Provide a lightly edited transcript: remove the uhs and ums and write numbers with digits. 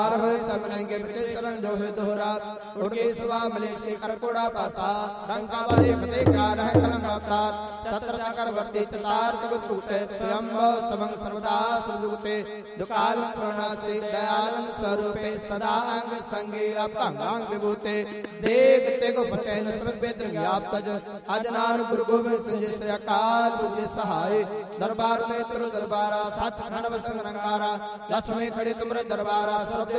होए सब लहंगे बचे सरन जो है दोहरा उड़के सुआ मिले से करकोड़ा पासा रंका वाले फतेह का रह कलम अवतार छत्र चकर वर्ती चतार जगत टूटे स्वयं समंग सर्वदा सुजुगते दुकाल प्रणा से दयालन स्वरूपे सदा अंग संगे अपंगांग विभूते देखते को फतेह नसरत बेत्र ज्ञाप तज अजनान गुरु गोविंद संजय से अकाल तुझे सहाय दरबार में तुर दरबारा सच खंड वसन रंगारा लक्ष्मी खड़े तुमरे दरबारा